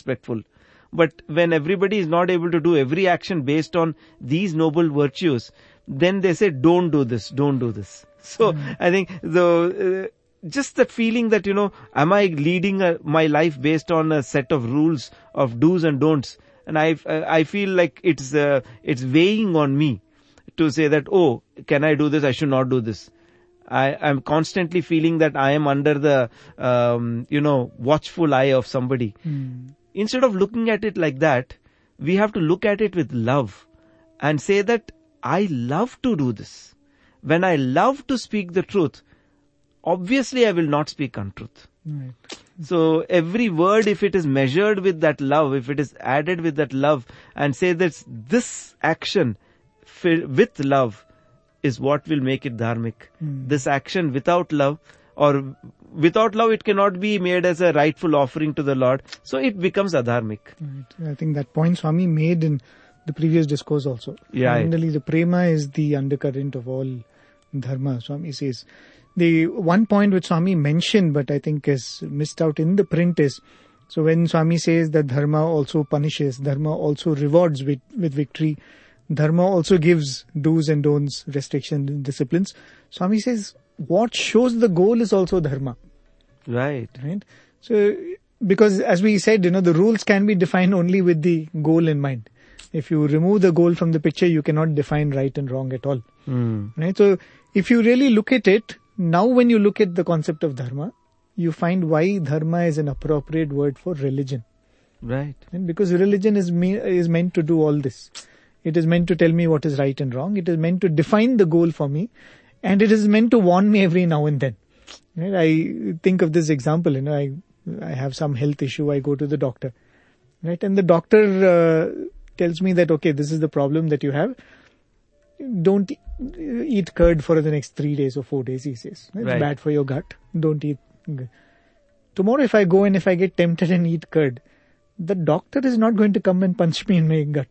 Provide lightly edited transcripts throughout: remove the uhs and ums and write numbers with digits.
respectful. But when everybody is not able to do every action based on these noble virtues, then they say, don't do this, don't do this. So I think just that feeling that, am I leading my life based on a set of rules of do's and don'ts? And I feel like it's weighing on me to say that, oh, can I do this? I should not do this. I'm constantly feeling that I am under the, watchful eye of somebody. Instead of looking at it like that, we have to look at it with love and say that I love to do this. When I love to speak the truth, obviously I will not speak untruth. Right. So every word, if it is measured with that love, if it is added with that love, and say that this action with love is what will make it dharmic. This action without love, or without love, it cannot be made as a rightful offering to the Lord. So it becomes adharmic. Right. I think that point Swami made in the previous discourse also. Yeah. Finally, the prema is the undercurrent of all dharma, Swami says. The one point which Swami mentioned, but I think is missed out in the print is, so when Swami says that dharma also punishes, dharma also rewards with victory, dharma also gives do's and don'ts, restrictions and disciplines, Swami says what shows the goal is also dharma. Right. So, because as we said, the rules can be defined only with the goal in mind. If you remove the goal from the picture, you cannot define right and wrong at all. Right? So, if you really look at it, now when you look at the concept of dharma, you find why dharma is an appropriate word for religion. Right. And because religion is meant to do all this. It is meant to tell me what is right and wrong. It is meant to define the goal for me. And it is meant to warn me every now and then. Right? I think of this example, I have some health issue, I go to the doctor. Right? And the doctor tells me that, okay, this is the problem that you have. Don't eat curd for the next 3 days or 4 days, he says. It's bad for your gut. Don't eat. Tomorrow if I go and if I get tempted and eat curd, the doctor is not going to come and punch me in my gut.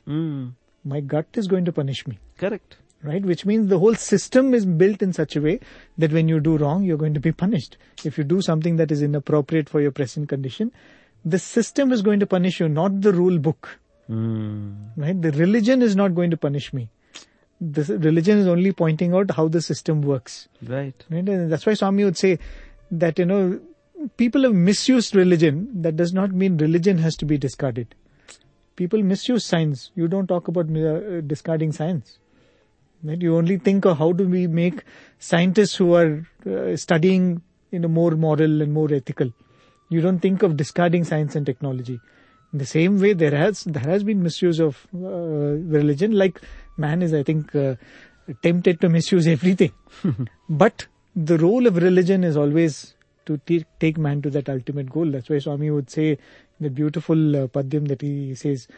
My gut is going to punish me. Correct. Right? Which means the whole system is built in such a way that when you do wrong, you're going to be punished. If you do something that is inappropriate for your present condition, the system is going to punish you, not the rule book. Right? The religion is not going to punish me. The religion is only pointing out how the system works. Right. And that's why Swami would say that, people have misused religion. That does not mean religion has to be discarded. People misuse science. You don't talk about discarding science. Right? You only think of how do we make scientists who are studying more moral and more ethical. You don't think of discarding science and technology. In the same way, there has been misuse of religion. Like man is, I think, tempted to misuse everything. But the role of religion is always to take man to that ultimate goal. That's why Swami would say the beautiful padyam that he says,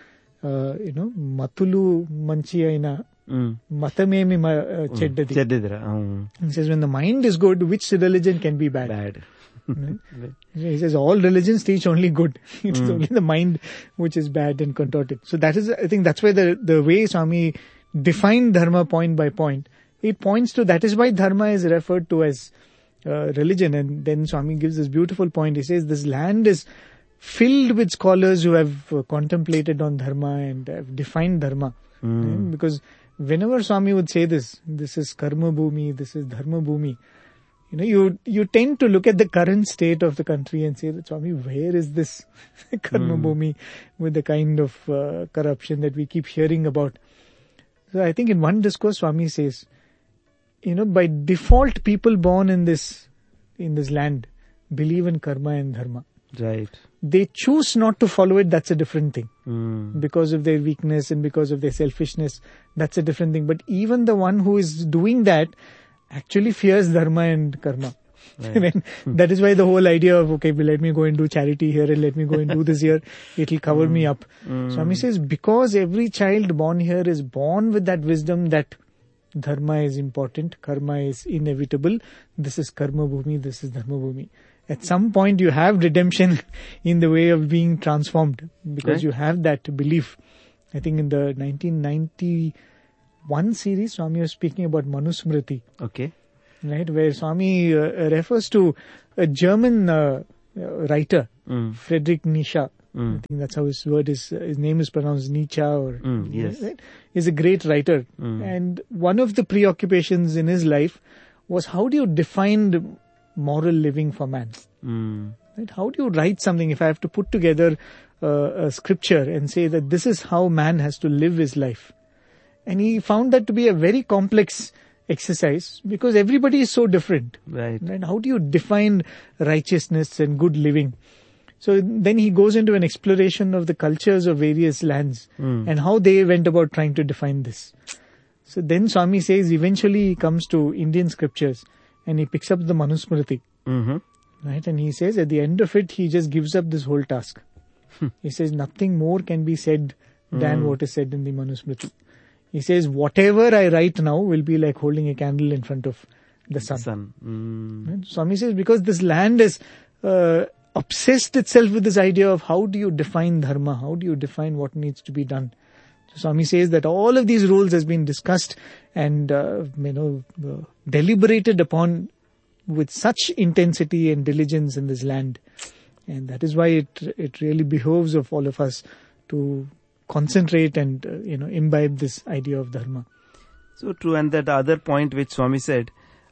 matulu manchiyaina matamemi cheddadira. He says when the mind is good, which religion can be bad? Right? He says all religions teach only good. It is only the mind which is bad and contorted. So that is, I think that's why the way Swami defined dharma point by point, it points to that is why dharma is referred to as religion. And then Swami gives this beautiful point. He says this land is filled with scholars who have contemplated on dharma and have defined dharma. Right? Because whenever Swami would say this is karma bhumi, this is dharma bhumi, you tend to look at the current state of the country and say, Swami, where is this karma bhumi with the kind of corruption that we keep hearing about? So I think in one discourse, Swami says, by default, people born in this land believe in karma and dharma. Right. They choose not to follow it, that's a different thing. Because of their weakness and because of their selfishness, that's a different thing. But even the one who is doing that actually fears dharma and karma. Right. That is why the whole idea of, okay, let me go and do charity here and let me go and do this here, it'll cover me up. Swami says, because every child born here is born with that wisdom that dharma is important, karma is inevitable, this is karma bhumi, this is dharma bhumi. At some point you have redemption in the way of being transformed because you have that belief. I think in the 1991 series, Swami was speaking about Manusmriti. Okay. Right, where Swami refers to a German writer, Friedrich Nietzsche, I think that's how his name is pronounced, Nietzsche, or yes. Right? He's a great writer. And one of the preoccupations in his life was, how do you define moral living for man? Right? How do you write something? If I have to put together a scripture and say that this is how man has to live his life. And he found that to be a very complex exercise, because everybody is so different. Right. How do you define righteousness and good living? So then he goes into an exploration of the cultures of various lands and how they went about trying to define this. So then Swami says eventually he comes to Indian scriptures and he picks up the Manusmriti. Right? And he says at the end of it, he just gives up this whole task. He says nothing more can be said than what is said in the Manusmriti. He says whatever I write now will be like holding a candle in front of the sun. Right? Swami says because this land is obsessed itself with this idea of how do you define dharma, how do you define what needs to be done. So Swami says that all of these rules has been discussed and deliberated upon with such intensity and diligence in this land. And that is why it really behoves of all of us to concentrate and imbibe this idea of dharma. So true. And that other point which Swami said,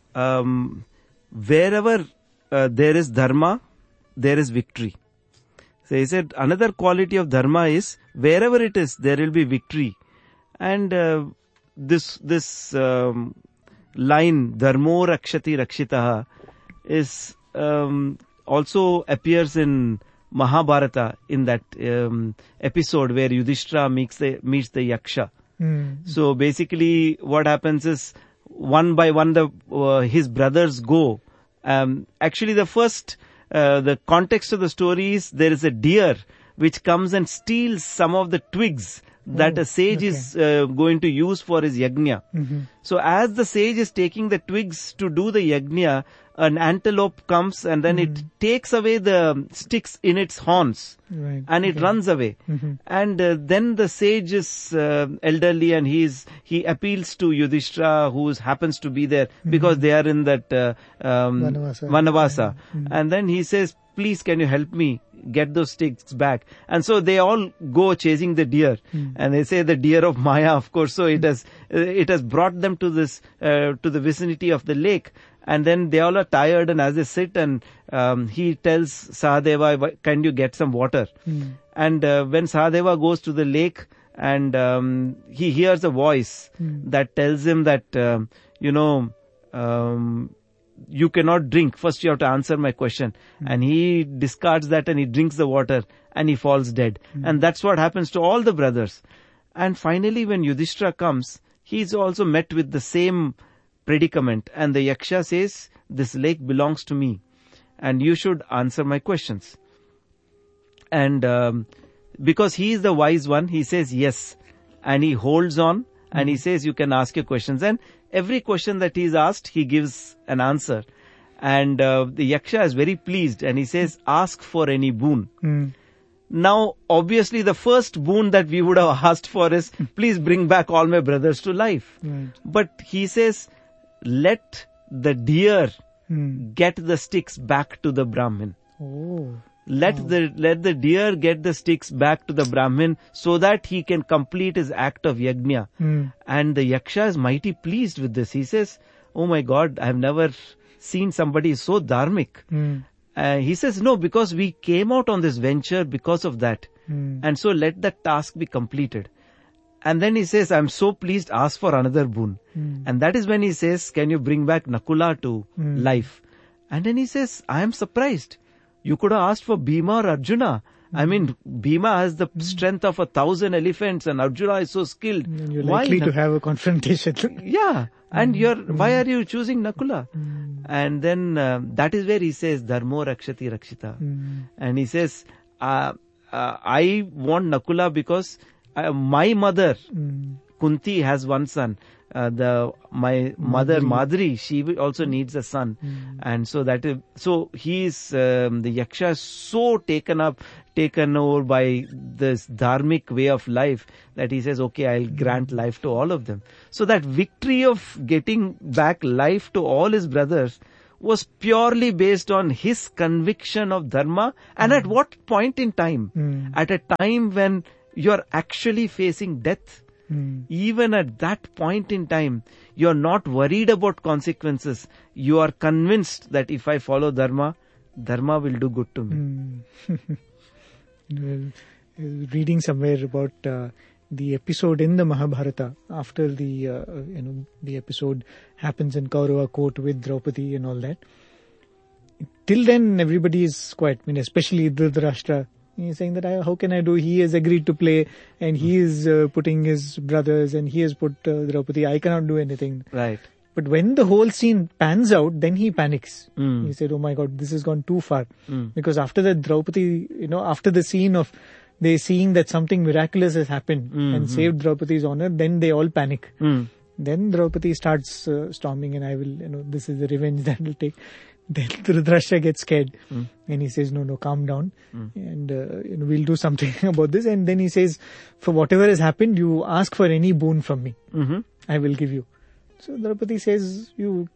wherever there is dharma, there is victory. So he said another quality of dharma is wherever it is, there will be victory. And this line, dharmo rakshati rakshitaha, is also appears in Mahabharata in that episode where Yudhishthira meets the Yaksha. So basically what happens is one by one his brothers go. Actually the context of the story is there is a deer which comes and steals some of the twigs that a sage is going to use for his yajna. So as the sage is taking the twigs to do the yajna, an antelope comes and then it takes away the sticks in its horns and it runs away. And then the sage is elderly and he appeals to Yudhishthira, who happens to be there because they are in that Vanavasa. And then he says, please, can you help me get those sticks back? And so they all go chasing the deer, and they say the deer of Maya, of course. So it has brought them to this to the vicinity of the lake, and then they all are tired. And as they sit, and he tells Sahadeva, "Can you get some water?" And when Sahadeva goes to the lake, and he hears a voice that tells him that you cannot drink. First you have to answer my question. And he discards that and he drinks the water and he falls dead. And that's what happens to all the brothers. And finally when Yudhishthira comes, he's also met with the same predicament. And the Yaksha says, this lake belongs to me and you should answer my questions. And because he is the wise one, he says yes. And he holds on and he says, you can ask your questions. And every question that he is asked, he gives an answer. And the Yaksha is very pleased and he says, ask for any boon. Now, obviously, the first boon that we would have asked for is, please bring back all my brothers to life. But he says, let the deer get the sticks back to the Brahmin. Let the deer get the sticks back to the Brahmin so that he can complete his act of yajna. And the Yaksha is mighty pleased with this. He says, oh my God, I have never seen somebody so dharmic. He says, no, because we came out on this venture because of that. And so let that task be completed. And then he says, I'm so pleased, ask for another boon. And that is when he says, can you bring back Nakula to life? And then he says, I am surprised. You could have asked for Bhima or Arjuna. I mean, Bhima has the strength of 1,000 elephants and Arjuna is so skilled. And you're likely to have a confrontation. Yeah. And why are you choosing Nakula? And then that is where he says, Dharmo Rakshati Rakshita. And he says, I want Nakula because my mother, Kunti, has one son. My mother Madri, she also needs a son. And so he is, the Yaksha is so taken over by this dharmic way of life that he says, okay, I'll grant life to all of them. So that victory of getting back life to all his brothers was purely based on his conviction of dharma. And at what point in time? At a time when you're actually facing death. Even at that point in time, you're not worried about consequences. You are convinced that if I follow dharma, dharma will do good to me. Well, reading somewhere about the episode in the Mahabharata after the the episode happens in Kaurava court with Draupadi and all that. Till then, everybody is quiet. I mean, especially Dhritarashtra. He's saying that how can I do? He has agreed to play, and he is putting his brothers, and he has put Draupadi. I cannot do anything. Right. But when the whole scene pans out, then he panics. He said, "Oh my God, this has gone too far." Because after that, Draupadi, after the scene of they seeing that something miraculous has happened and saved Draupadi's honor, then they all panic. Then Draupadi starts storming, and I will, this is the revenge that will take. Then Dhritarashtra gets scared and he says, no, calm down and we'll do something about this. And then he says, for whatever has happened, you ask for any boon from me. I will give you. So Draupadi says, you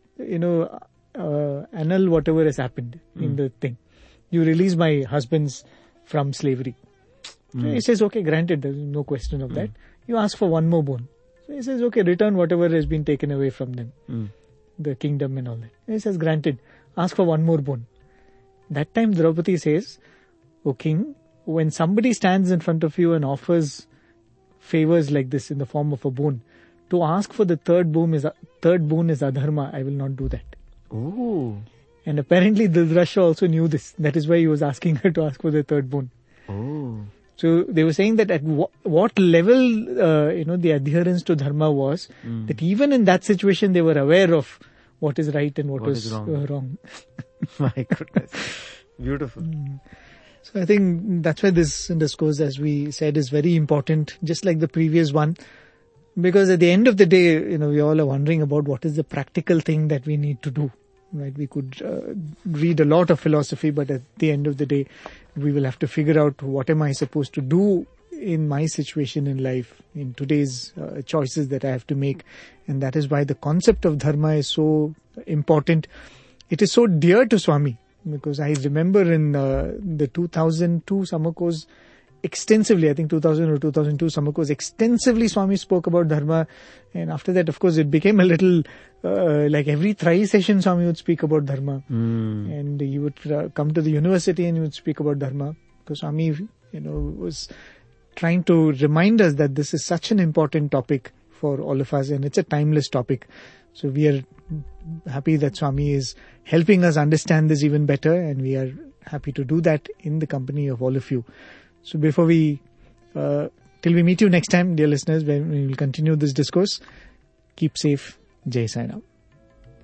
annul whatever has happened in the thing. You release my husbands from slavery. So he says, okay, granted, there's no question of that. You ask for one more boon. So he says, okay, return whatever has been taken away from them. The kingdom and all that. And he says, granted. Ask for one more boon. That time Draupadi says, O king, when somebody stands in front of you and offers favors like this in the form of a boon, to ask for the third boon is adharma. I will not do that. Oh. And apparently Dhritarashtra also knew this. That is why he was asking her to ask for the third boon. Oh. So they were saying that at what level, the adherence to dharma was, that even in that situation they were aware of what is right and what is wrong. My goodness. Beautiful. So I think that's why this discourse, as we said, is very important, just like the previous one. Because at the end of the day, we all are wondering about what is the practical thing that we need to do. Right? We could read a lot of philosophy, but at the end of the day, we will have to figure out what am I supposed to do in my situation in life, in today's choices that I have to make. And that is why the concept of dharma is so important. It is so dear to Swami, because I remember in the 2002 summer course, extensively, I think 2000 or 2002 summer course, extensively Swami spoke about dharma. And after that, of course, it became a little, like every tri-session Swami would speak about dharma. And he would come to the university and he would speak about dharma. Because Swami, was trying to remind us that this is such an important topic for all of us, and it's a timeless topic. So we are happy that Swami is helping us understand this even better, and we are happy to do that in the company of all of you. So before till we meet you next time, dear listeners, when we will continue this discourse, keep safe. Jai Sai Ram.